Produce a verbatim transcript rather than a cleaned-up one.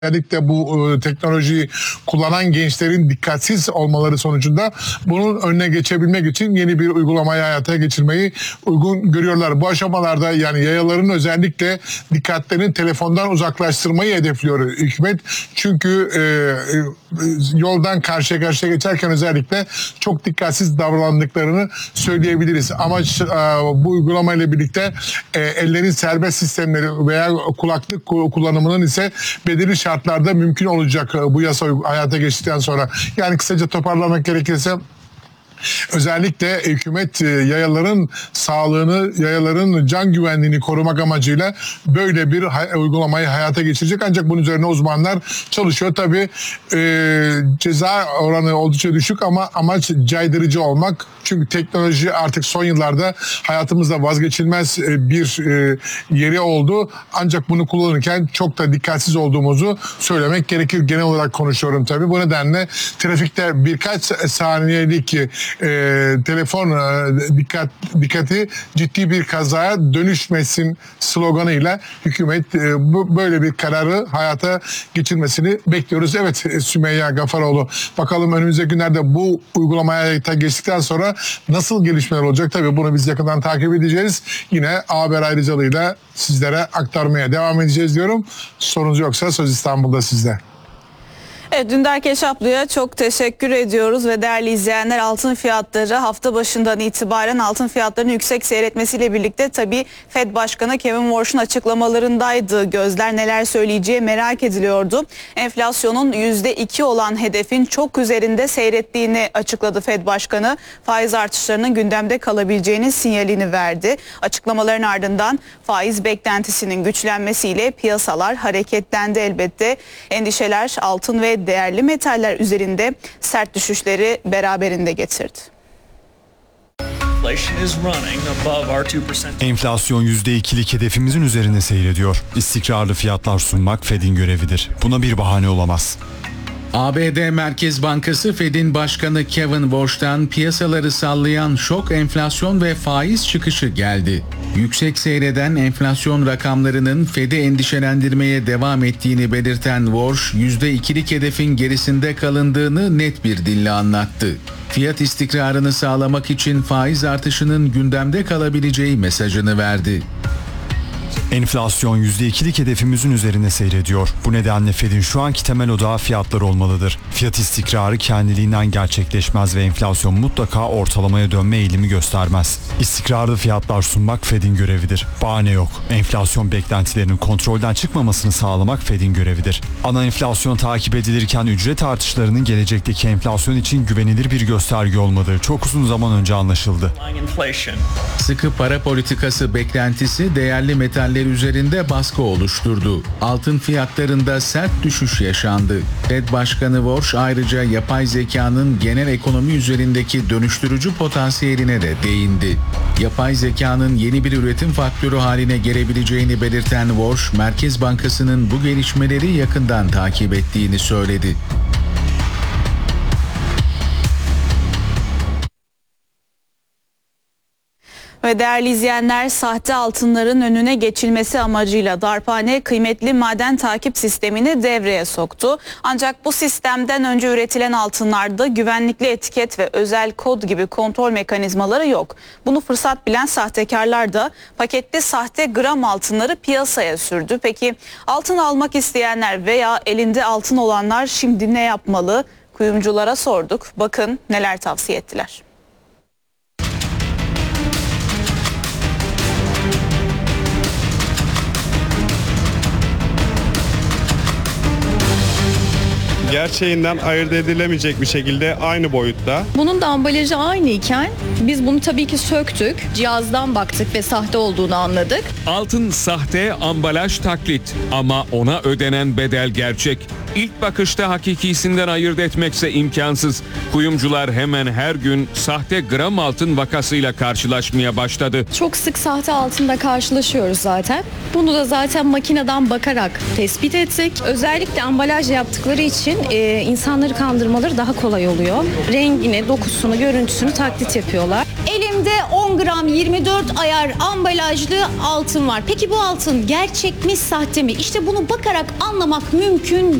Özellikle bu e, teknolojiyi kullanan gençlerin dikkatsiz olmaları sonucunda bunun önüne geçebilmek için yeni bir uygulamayı hayata geçirmeyi uygun görüyorlar. Bu aşamalarda yani yayaların özellikle dikkatlerini telefondan uzaklaştırmayı hedefliyor hükümet. Çünkü e, e, yoldan karşıya karşıya geçerken özellikle çok dikkatsiz davrandıklarını söyleyebiliriz. Amaç e, bu uygulamayla birlikte e, ellerin serbest sistemleri veya kulaklık kullanımının ise belirli şartlarda mümkün olacak bu yasa hayata geçtikten sonra. Yani kısaca toparlamak gerekirse özellikle hükümet yayaların sağlığını, yayaların can güvenliğini korumak amacıyla böyle bir uygulamayı hayata geçirecek. Ancak bunun üzerine uzmanlar çalışıyor. Tabii e, ceza oranı oldukça düşük ama amaç caydırıcı olmak. Çünkü teknoloji artık son yıllarda hayatımızda vazgeçilmez bir e, yeri oldu. Ancak bunu kullanırken çok da dikkatsiz olduğumuzu söylemek gerekir. Genel olarak konuşuyorum tabii. Bu nedenle trafikte birkaç saniyelik e, telefon e, dikkat dikkati ciddi bir kazaya dönüşmesin sloganıyla hükümet e, bu böyle bir kararı hayata geçirmesini bekliyoruz. Evet Sümeyye Gafaroğlu, bakalım önümüzdeki günlerde bu uygulamaya hayata geçtikten sonra nasıl gelişmeler olacak? Tabii bunu biz yakından takip edeceğiz. Yine haber ayrıcalığıyla sizlere aktarmaya devam edeceğiz diyorum. Sorunuz yoksa söz İstanbul'da sizde. Evet, Dündar Keşaplı'ya çok teşekkür ediyoruz ve değerli izleyenler, altın fiyatları hafta başından itibaren altın fiyatlarının yüksek seyretmesiyle birlikte tabii Fed Başkanı Kevin Warsh'un açıklamalarındaydı. Gözler neler söyleyeceği merak ediliyordu. Enflasyonun yüzde iki olan hedefin çok üzerinde seyrettiğini açıkladı Fed Başkanı. Faiz artışlarının gündemde kalabileceğinin sinyalini verdi. Açıklamaların ardından faiz beklentisinin güçlenmesiyle piyasalar hareketlendi elbette. Endişeler altın ve değerli metaller üzerinde sert düşüşleri beraberinde getirdi. Enflasyon yüzde ikilik hedefimizin üzerinde seyrediyor. İstikrarlı fiyatlar sunmak Fed'in görevidir. Buna bir bahane olamaz. A B D Merkez Bankası Fed'in başkanı Kevin Warsh'tan piyasaları sallayan şok enflasyon ve faiz çıkışı geldi. Yüksek seyreden enflasyon rakamlarının Fed'i endişelendirmeye devam ettiğini belirten Warsh, yüzde ikilik hedefin gerisinde kalındığını net bir dille anlattı. Fiyat istikrarını sağlamak için faiz artışının gündemde kalabileceği mesajını verdi. Enflasyon yüzde ikilik hedefimizin üzerine seyrediyor. Bu nedenle Fed'in şu anki temel odağı fiyatlar olmalıdır. Fiyat istikrarı kendiliğinden gerçekleşmez ve enflasyon mutlaka ortalamaya dönme eğilimi göstermez. İstikrarlı fiyatlar sunmak Fed'in görevidir. Bahane yok. Enflasyon beklentilerinin kontrolden çıkmamasını sağlamak Fed'in görevidir. Ana enflasyon takip edilirken ücret artışlarının gelecekteki enflasyon için güvenilir bir gösterge olmadığı çok uzun zaman önce anlaşıldı. Sıkı para politikası beklentisi değerli metaller üzerinde baskı oluşturdu. Altın fiyatlarında sert düşüş yaşandı. Fed Başkanı Warsh ayrıca yapay zekanın genel ekonomi üzerindeki dönüştürücü potansiyeline de değindi. Yapay zekanın yeni bir üretim faktörü haline gelebileceğini belirten Warsh, Merkez Bankası'nın bu gelişmeleri yakından takip ettiğini söyledi. Ve değerli izleyenler, sahte altınların önüne geçilmesi amacıyla Darphane kıymetli maden takip sistemini devreye soktu. Ancak bu sistemden önce üretilen altınlarda güvenlikli etiket ve özel kod gibi kontrol mekanizmaları yok. Bunu fırsat bilen sahtekarlar da paketli sahte gram altınları piyasaya sürdü. Peki altın almak isteyenler veya elinde altın olanlar şimdi ne yapmalı? Kuyumculara sorduk. Bakın neler tavsiye ettiler. Gerçeğinden ayırt edilemeyecek bir şekilde aynı boyutta. Bunun da ambalajı aynıyken biz bunu tabii ki söktük. Cihazdan baktık ve sahte olduğunu anladık. Altın sahte, ambalaj taklit ama ona ödenen bedel gerçek. İlk bakışta hakikisinden ayırt etmekse imkansız. Kuyumcular hemen her gün sahte gram altın vakasıyla karşılaşmaya başladı. Çok sık sahte altında karşılaşıyoruz zaten. Bunu da zaten makineden bakarak tespit ettik. Özellikle ambalaj yaptıkları için e, insanları kandırmaları daha kolay oluyor. Rengini, dokusunu, görüntüsünü taklit yapıyorlar. Elimde on on gram yirmi dört ayar ambalajlı altın var. Peki bu altın gerçek mi, sahte mi? İşte bunu bakarak anlamak mümkün